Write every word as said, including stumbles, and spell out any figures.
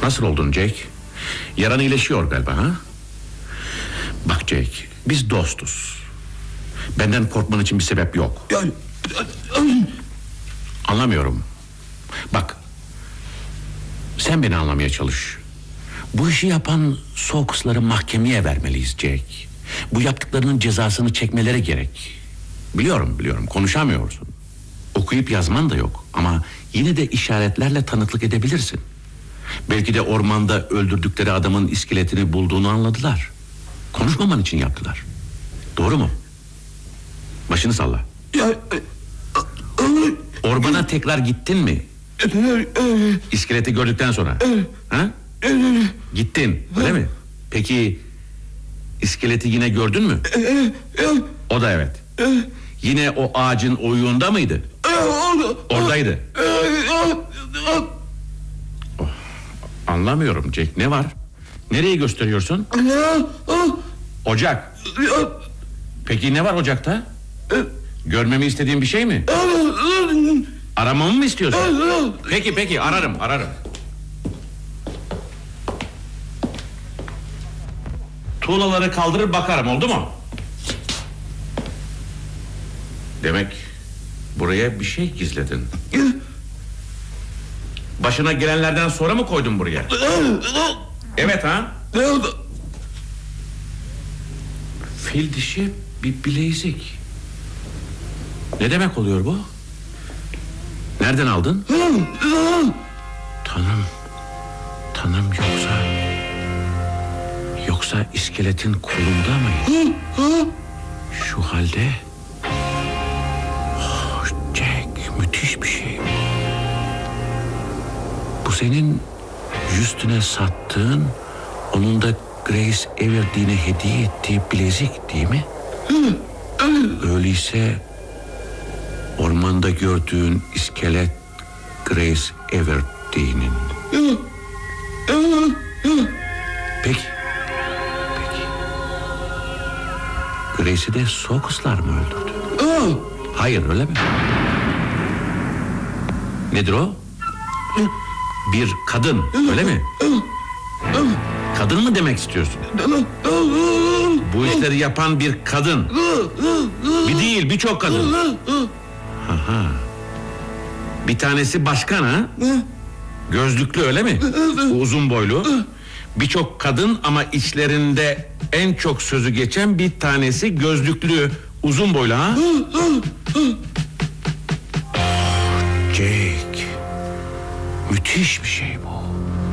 Nasıl oldun Jake? Yaran iyileşiyor galiba ha? Bak Jake, biz dostuz. Benden korkman için bir sebep yok. Anlamıyorum. Bak, sen beni anlamaya çalış. Bu işi yapan Sox'ları mahkemeye vermeliyiz Jake. Bu yaptıklarının cezasını çekmeleri gerek. Biliyorum biliyorum, konuşamıyorsun. Okuyup yazman da yok. Ama yine de işaretlerle tanıklık edebilirsin. Belki de ormanda öldürdükleri adamın iskeletini bulduğunu anladılar. Konuşmaman için yaptılar. Doğru mu? Başını salla. Ormana tekrar gittin mi? İskeleti gördükten sonra. Ha? Gittin, öyle mi? Peki iskeleti yine gördün mü? O da evet. Yine o ağacın oyuğunda mıydı? Oradaydı. Oh, anlamıyorum Jack, ne var? Nereye gösteriyorsun? Ocak. Peki ne var ocakta? Görmemi istediğin bir şey mi? Aramamı mı istiyorsun? Peki peki, ararım ararım. Tuğlaları kaldırır bakarım, oldu mu? Demek buraya bir şey gizledin. Başına gelenlerden sonra mı koydun buraya? Evet ha? Fil dişi bir bilezik. Ne demek oluyor bu? Nereden aldın? Tanım. Tanım yoksa... Yoksa iskeletin kolunda mıyız? Şu halde... Oh, Jack, müthiş bir şey bu. Bu senin Justin'e sattığın, onun da Grace Everdene'e hediye ettiği bilezik değil mi? Öyleyse ormanda gördüğün iskelet Grace Everdene'in. Peki. Peki. Grace'i de Sox'lar mı öldürdü? Hayır, öyle mi? Nedir o? Bir kadın, öyle mi? Kadın mı demek istiyorsun? Bu işleri yapan bir kadın. Bir değil, birçok kadın. Aha. Bir tanesi başkan ha? Gözlüklü, öyle mi? Uzun boylu. Birçok kadın ama içlerinde en çok sözü geçen bir tanesi gözlüklü, uzun boylu ha? Jake, müthiş bir şey bu.